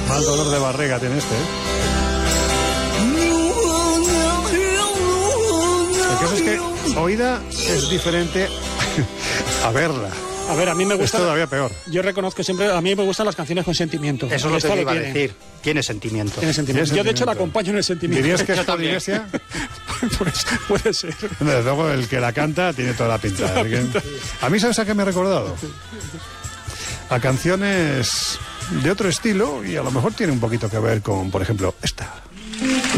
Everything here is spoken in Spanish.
Mal dolor de barriga tiene este, El caso es que oída es diferente a verla. A ver, a mí me gusta... Es todavía peor. Yo reconozco siempre, a mí me gustan las canciones con sentimiento. Eso es lo que te iba a decir. Tiene sentimiento. Tiene sentimiento. Yo, de hecho, la acompaño en el sentimiento. ¿Dirías que es Polinesia? Pues puede ser. Desde luego, el que la canta tiene toda la pinta. A mí, ¿sabes a qué me ha recordado? A canciones de otro estilo y a lo mejor tiene un poquito que ver con, por ejemplo, esta.